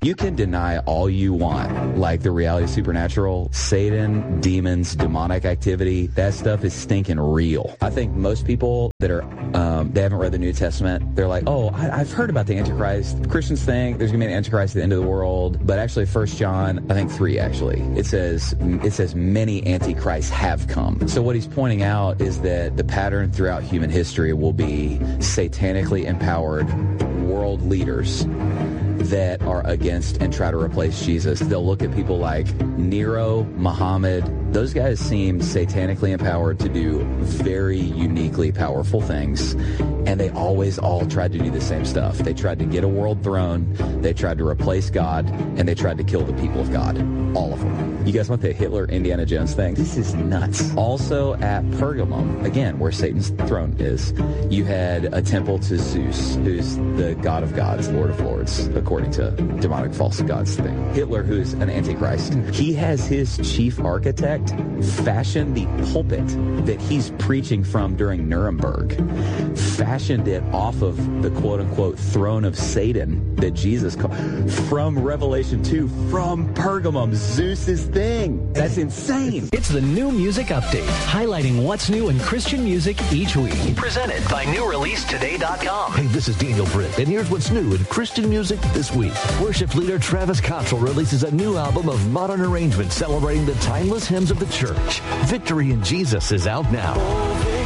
You can deny all you want, like the reality of supernatural, Satan, demons, demonic activity. That stuff is stinking real. I think most people that are, they haven't read the New Testament, they're like, oh, I've heard about the Antichrist. Christians think there's going to be an Antichrist at the end of the world. But actually, 1 John, I think 3 actually, it says many Antichrists have come. So what he's pointing out is that the pattern throughout human history will be satanically empowered world leaders that are against and try to replace Jesus. They'll look at people like Nero, Muhammad. Those guys seem satanically empowered to do very uniquely powerful things, and they always all tried to do the same stuff. They tried to get a world throne, they tried to replace God, and they tried to kill the people of God. All of them. You guys want the Hitler Indiana Jones thing? This is nuts. Also at Pergamum, again, where Satan's throne is, you had a temple to Zeus, who's the god of gods, Lord of lords, according to demonic false gods thing. Hitler, who's an antichrist, he has his chief architect fashion the pulpit that he's preaching from during Nuremberg, fashioned it off of the quote-unquote throne of Satan that Jesus called from Revelation 2, from Pergamum, Zeus's thing. That's insane. It's the New Music Update, highlighting what's new in Christian music each week. Presented by NewReleaseToday.com. Hey, this is Daniel Britt, and here's what's new in Christian music this week. Worship leader Travis Cottrell releases a new album of modern arrangements celebrating the timeless hymns of the church. Victory in Jesus is out now.